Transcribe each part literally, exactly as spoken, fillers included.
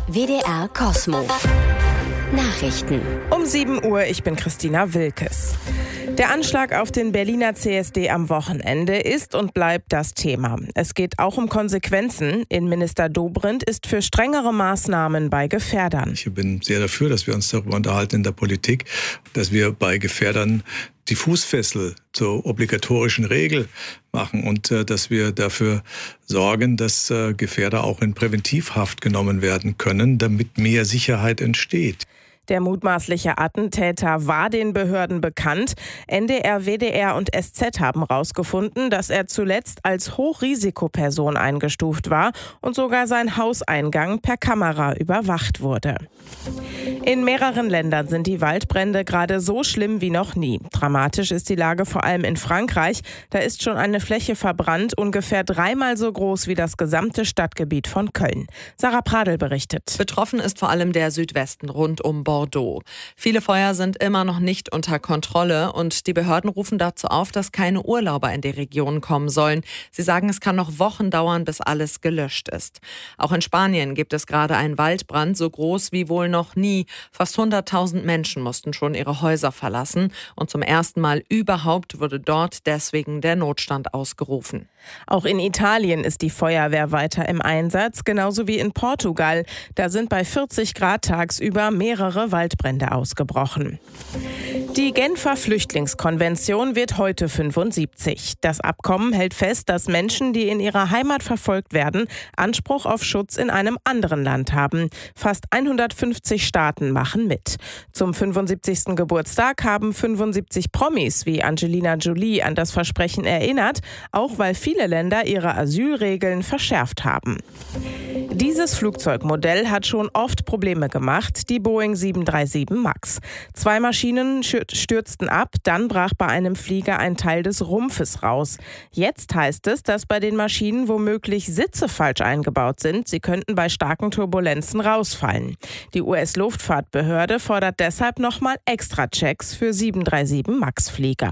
W D R Cosmo. Nachrichten. Um sieben Uhr, ich bin Christina Wilkes. Der Anschlag auf den Berliner C S D am Wochenende ist und bleibt das Thema. Es geht auch um Konsequenzen. Innenminister Dobrindt ist für strengere Maßnahmen bei Gefährdern. Ich bin sehr dafür, dass wir uns darüber unterhalten in der Politik, dass wir bei Gefährdern die Fußfessel zur obligatorischen Regel machen und äh, dass wir dafür sorgen, dass äh, Gefährder auch in Präventivhaft genommen werden können, damit mehr Sicherheit entsteht. Der mutmaßliche Attentäter war den Behörden bekannt. N D R, W D R und S Z haben herausgefunden, dass er zuletzt als Hochrisikoperson eingestuft war und sogar sein Hauseingang per Kamera überwacht wurde. In mehreren Ländern sind die Waldbrände gerade so schlimm wie noch nie. Dramatisch ist die Lage vor allem in Frankreich. Da ist schon eine Fläche verbrannt, ungefähr dreimal so groß wie das gesamte Stadtgebiet von Köln. Sarah Pradl berichtet. Betroffen ist vor allem der Südwesten rund um Bordeaux. Viele Feuer sind immer noch nicht unter Kontrolle und die Behörden rufen dazu auf, dass keine Urlauber in die Region kommen sollen. Sie sagen, es kann noch Wochen dauern, bis alles gelöscht ist. Auch in Spanien gibt es gerade einen Waldbrand, so groß wie wohl noch nie. Fast hunderttausend Menschen mussten schon ihre Häuser verlassen und zum ersten Mal überhaupt wurde dort deswegen der Notstand ausgerufen. Auch in Italien ist die Feuerwehr weiter im Einsatz, genauso wie in Portugal. Da sind bei vierzig Grad tagsüber mehrere Waldbrände ausgebrochen. Die Genfer Flüchtlingskonvention wird heute fünfundsiebzig. Das Abkommen hält fest, dass Menschen, die in ihrer Heimat verfolgt werden, Anspruch auf Schutz in einem anderen Land haben. Fast hundertfünfzig Staaten machen mit. Zum fünfundsiebzigsten Geburtstag haben fünfundsiebzig Promis wie Angelina Jolie an das Versprechen erinnert, auch weil viele Länder ihre Asylregeln verschärft haben. Dieses Flugzeugmodell hat schon oft Probleme gemacht, die Boeing sieben drei sieben Max. Zwei Maschinen stürzten ab, dann brach bei einem Flieger ein Teil des Rumpfes raus. Jetzt heißt es, dass bei den Maschinen womöglich Sitze falsch eingebaut sind. Sie könnten bei starken Turbulenzen rausfallen. Die U S-Luftfahrtbehörde fordert deshalb nochmal Extra-Checks für sieben drei sieben Max-Flieger.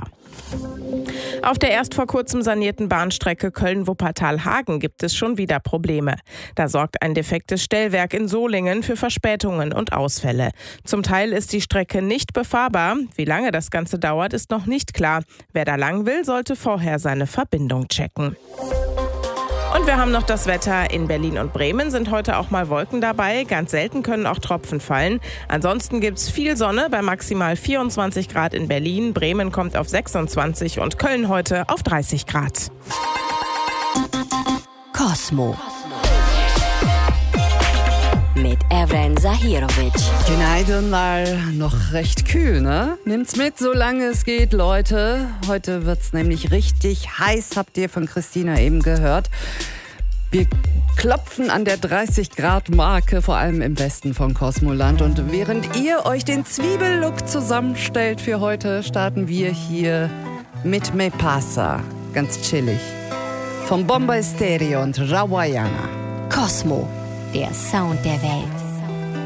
Auf der erst vor kurzem sanierten Bahnstrecke Köln-Wuppertal-Hagen gibt es schon wieder Probleme. Da sorgt ein defektes Stellwerk in Solingen für Verspätungen und Ausfälle. Zum Teil ist die Strecke nicht befahrbar. Wie lange das Ganze dauert, ist noch nicht klar. Wer da lang will, sollte vorher seine Verbindung checken. Und wir haben noch das Wetter. In Berlin und Bremen sind heute auch mal Wolken dabei. Ganz selten können auch Tropfen fallen. Ansonsten gibt's viel Sonne bei maximal vierundzwanzig Grad in Berlin. Bremen kommt auf sechsundzwanzig und Köln heute auf dreißig Grad. Cosmo. Mit Evren Zahirovic. Günaydınlar. Noch recht kühl, ne? Nimmt's mit, solange es geht, Leute. Heute wird's nämlich richtig heiß, habt ihr von Christina eben gehört. Wir klopfen an der dreißig Grad Marke, vor allem im Westen von Cosmoland. Und während ihr euch den Zwiebellook zusammenstellt für heute, starten wir hier mit Me Pasa. Ganz chillig. Von Bomba Estéreo und Rawayana. Cosmo, der Sound der Welt.